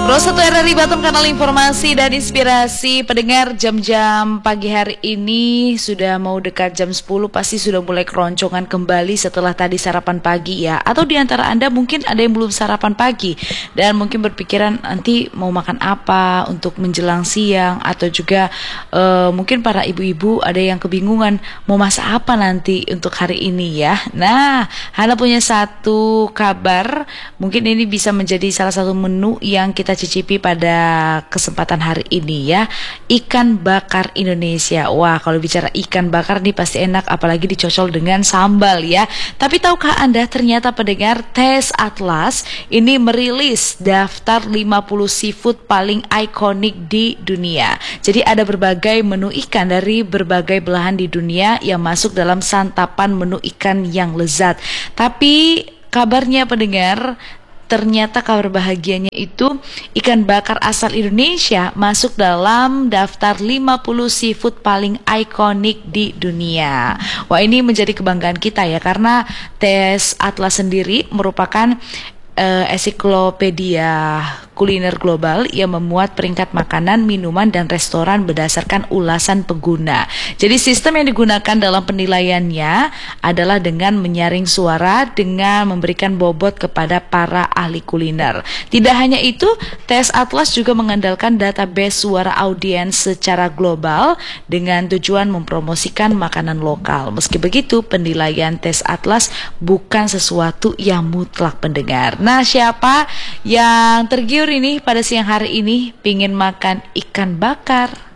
1 RRI Batam, kanal informasi dan inspirasi. Pendengar, jam-jam pagi hari ini sudah mau dekat jam 10, pasti sudah mulai keroncongan kembali setelah tadi sarapan pagi ya. Atau di antara Anda mungkin ada yang belum sarapan pagi dan mungkin berpikiran nanti mau makan apa untuk menjelang siang. Atau juga mungkin para ibu-ibu ada yang kebingungan mau masak apa nanti untuk hari ini ya. Nah, Hana punya satu kabar, mungkin ini bisa menjadi salah satu menu yang kita cicipi pada kesempatan hari ini ya. Ikan bakar Indonesia. Wah, kalau bicara ikan bakar nih pasti enak, apalagi dicocol dengan sambal ya. Tapi tahukah Anda ternyata pendengar, Taste Atlas ini merilis daftar 50 seafood paling ikonik di dunia. Jadi ada berbagai menu ikan dari berbagai belahan di dunia yang masuk dalam santapan menu ikan yang lezat. Tapi kabarnya pendengar, ternyata kabar bahagianya itu ikan bakar asal Indonesia masuk dalam daftar 50 seafood paling ikonik di dunia. Wah, ini menjadi kebanggaan kita ya, karena Taste Atlas sendiri merupakan ensiklopedia kuliner global yang memuat peringkat makanan, minuman, dan restoran berdasarkan ulasan pengguna. Jadi sistem yang digunakan dalam penilaiannya adalah dengan menyaring suara dengan memberikan bobot kepada para ahli kuliner. Tidak hanya itu, Taste Atlas juga mengandalkan database suara audiens secara global dengan tujuan mempromosikan makanan lokal. Meski begitu, penilaian Taste Atlas bukan sesuatu yang mutlak pendengar. Nah, siapa yang tergiur ini pada siang hari ini pingin makan ikan bakar?